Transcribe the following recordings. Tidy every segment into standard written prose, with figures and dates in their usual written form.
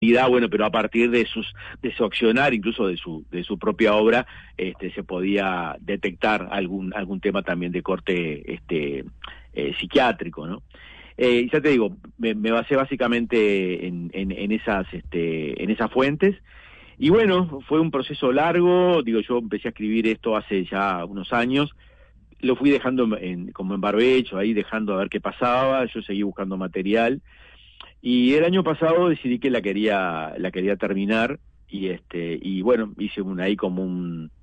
bueno, pero a partir de su accionar, incluso de su propia obra, se podía detectar algún tema también de corte psiquiátrico, ¿no? Ya te digo, me basé básicamente en esas fuentes. Y bueno, fue un proceso largo. Digo, yo empecé a escribir esto hace ya unos años, lo fui dejando como en barbecho, ahí dejando a ver qué pasaba. Yo seguí buscando material, y el año pasado decidí que la quería terminar, y bueno, hice ahí como un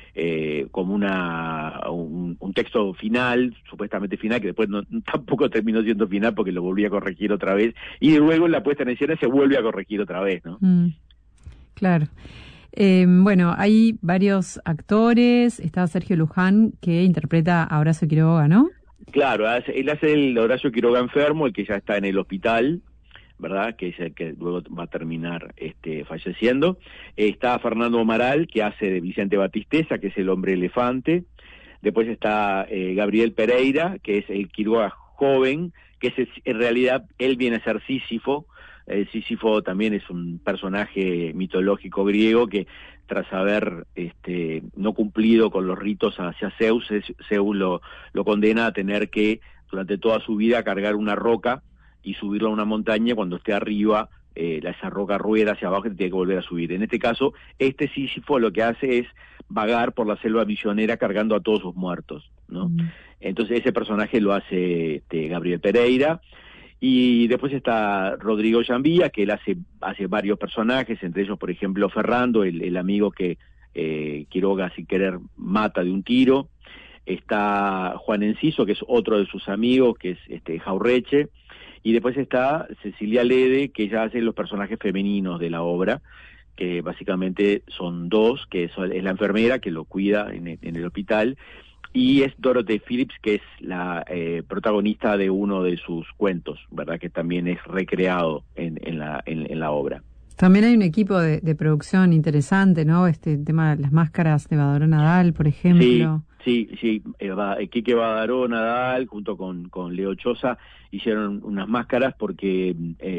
texto final, supuestamente final, que después tampoco terminó siendo final porque lo volví a corregir otra vez, y luego en la puesta en escena se vuelve a corregir otra vez, ¿no? Claro. Bueno, hay varios actores. Está Sergio Luján, que interpreta a Horacio Quiroga, ¿no? Claro, él hace el Horacio Quiroga enfermo, el que ya está en el hospital, ¿verdad? Que es el que luego va a terminar falleciendo. Está Fernando Amaral, que hace de Vicente Batisteza, que es el hombre elefante. Después está Gabriel Pereira, que es el Quiroga joven, que en realidad él viene a ser Sísifo. Sísifo también es un personaje mitológico griego que, tras haber no cumplido con los ritos hacia Zeus, Zeus lo condena a tener que, durante toda su vida, cargar una roca y subirlo a una montaña. Cuando esté arriba, esa roca rueda hacia abajo y tiene que volver a subir. En este caso, Sísifo lo que hace es vagar por la selva misionera cargando a todos sus muertos, ¿no? Entonces ese personaje lo hace Gabriel Pereira. Y después está Rodrigo Llambía, que él hace varios personajes, entre ellos, por ejemplo, Ferrando, el amigo que Quiroga sin querer mata de un tiro. Está Juan Enciso, que es otro de sus amigos, que es Jaurreche. Y después está Cecilia Lede, que ella hace los personajes femeninos de la obra, que básicamente son dos, que es la enfermera que lo cuida en el hospital, y es Dorothy Phillips, que es la protagonista de uno de sus cuentos, ¿verdad? Que también es recreado en la obra. También hay un equipo de producción interesante, ¿no? Este tema de las máscaras de Badaró Nadal, por ejemplo. Sí. Quique Badaró Nadal, junto con Leo Choza, hicieron unas máscaras porque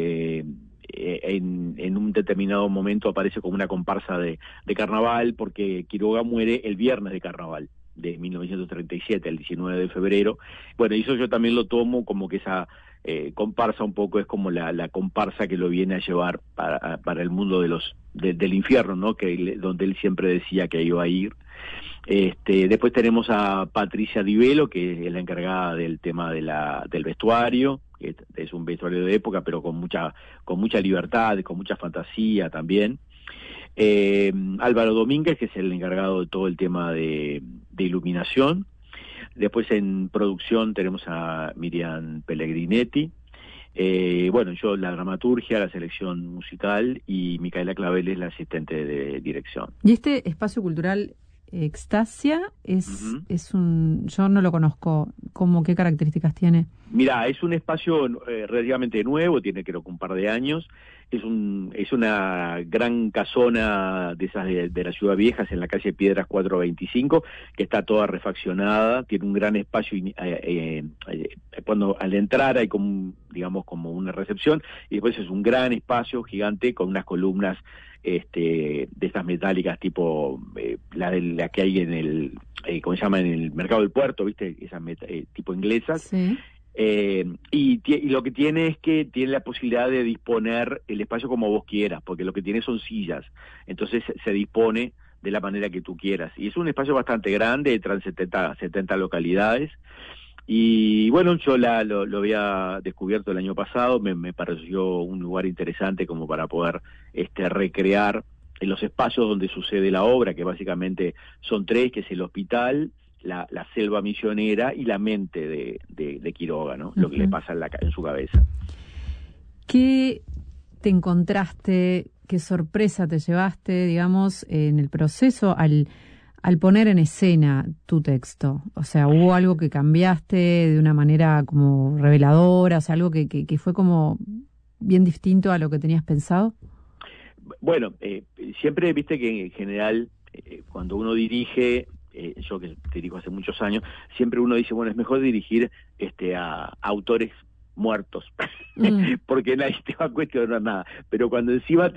en un determinado momento aparece como una comparsa de carnaval, porque Quiroga muere el viernes de carnaval de 1937, el 19 de febrero. Bueno, y eso yo también lo tomo como que esa comparsa un poco es como la comparsa que lo viene a llevar para el mundo del infierno, ¿no? Donde él siempre decía que iba a ir. Después tenemos a Patricia Di Velo, que es la encargada del tema del vestuario, que es un vestuario de época, pero con mucha libertad, con mucha fantasía también. Álvaro Domínguez, que es el encargado de todo el tema de iluminación. Después en producción tenemos a Miriam Pellegrinetti. Bueno, yo la dramaturgia, la selección musical, y Micaela Clavel es la asistente de dirección. ¿Y este espacio cultural Extasia es un... yo no lo conozco, ¿qué características tiene? Mirá, es un espacio relativamente nuevo, tiene creo que un par de años. Es una gran casona de esas de la Ciudad Vieja, en la calle Piedras 425, que está toda refaccionada, tiene un gran espacio. Cuando al entrar hay como una recepción, y después es un gran espacio gigante con unas columnas de estas metálicas tipo la que hay en el ¿cómo se llama? En el mercado del puerto, ¿viste? Esas tipo inglesas. Sí. Y lo que tiene es que tiene la posibilidad de disponer el espacio como vos quieras, porque lo que tiene son sillas, entonces se dispone de la manera que tú quieras, y es un espacio bastante grande, entran 70 localidades. Y bueno, yo lo había descubierto el año pasado, me pareció un lugar interesante como para poder recrear en los espacios donde sucede la obra, que básicamente son tres, que es el hospital, la selva misionera y la mente de Quiroga, ¿no? Lo que le pasa en su cabeza. ¿Qué te encontraste, qué sorpresa te llevaste, digamos, en el proceso al poner en escena tu texto? O sea, ¿hubo algo que cambiaste de una manera como reveladora? O sea, algo que fue como bien distinto a lo que tenías pensado. Bueno, siempre viste que en general cuando uno dirige, yo que dirijo hace muchos años, siempre uno dice, bueno, es mejor dirigir a autores muertos, porque nadie te va a cuestionar nada, pero cuando encima